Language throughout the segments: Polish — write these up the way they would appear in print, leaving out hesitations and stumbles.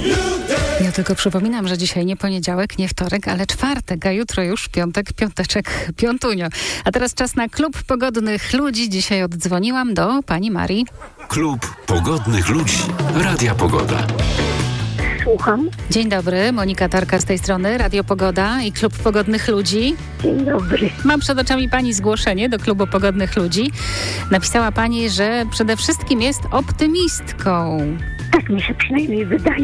Ja tylko przypominam, że dzisiaj nie poniedziałek, nie wtorek, ale czwartek, a jutro już piątek, piąteczek, piątunio. A teraz czas na Klub Pogodnych Ludzi. Dzisiaj oddzwoniłam do pani Marii. Klub Pogodnych Ludzi. Radia Pogoda. Słucham. Dzień dobry, Monika Tarka z tej strony, Radio Pogoda i Klub Pogodnych Ludzi. Dzień dobry. Mam przed oczami pani zgłoszenie do Klubu Pogodnych Ludzi. Napisała pani, że przede wszystkim jest optymistką. Tak mi się przynajmniej wydaje.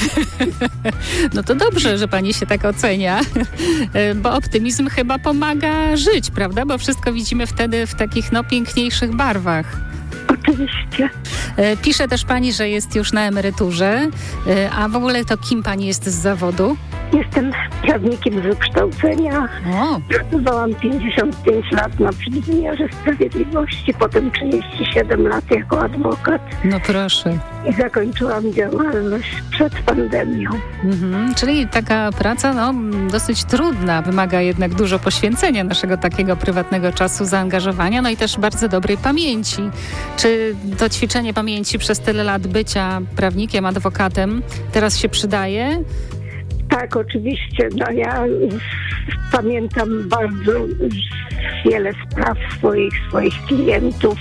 No to dobrze, że pani się tak ocenia, bo optymizm chyba pomaga żyć, prawda? Bo wszystko widzimy wtedy w takich piękniejszych barwach. Oczywiście. Pisze też pani, że jest już na emeryturze, a w ogóle to kim pani jest z zawodu? Jestem prawnikiem z wykształcenia. O. Pracowałam 55 lat na wymiarze sprawiedliwości, potem 37 lat jako adwokat. No proszę. I zakończyłam działalność przed pandemią. Czyli taka praca dosyć trudna, wymaga jednak dużo poświęcenia naszego takiego prywatnego czasu, zaangażowania, no i też bardzo dobrej pamięci. Czy to ćwiczenie pamięci przez tyle lat bycia prawnikiem, adwokatem teraz się przydaje? Tak, oczywiście. Ja pamiętam bardzo wiele spraw swoich klientów.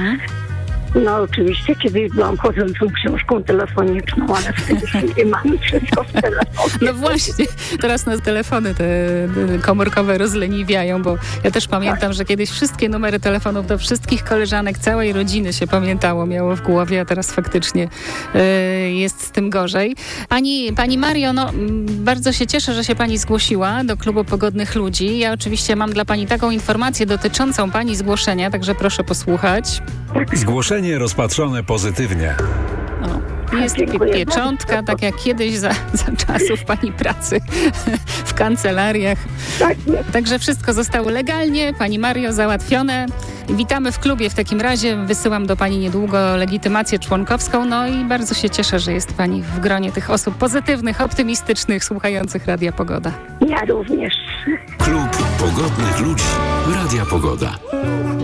Oczywiście kiedyś byłam chodzącą książką telefoniczną, ale w tej chwili mamy wszystko w telefonie. No właśnie, teraz nas telefony te komórkowe rozleniwiają, bo ja też pamiętam, że kiedyś wszystkie numery telefonów do wszystkich koleżanek, całej rodziny się pamiętało, miało w głowie, a teraz faktycznie jest z tym gorzej. Pani Mario, bardzo się cieszę, że się pani zgłosiła do Klubu Pogodnych Ludzi. Ja oczywiście mam dla pani taką informację dotyczącą pani zgłoszenia, także proszę posłuchać. Zgłoszenie rozpatrzone pozytywnie. Jest pieczątka, bardzo. Tak jak kiedyś za czasów pani pracy w kancelariach. Tak. Także wszystko zostało legalnie, pani Mario, załatwione. Witamy w klubie w takim razie. Wysyłam do pani niedługo legitymację członkowską. I bardzo się cieszę, że jest pani w gronie tych osób pozytywnych, optymistycznych, słuchających Radia Pogoda. Ja również. Klub Pogodnych Ludzi. Radia Pogoda.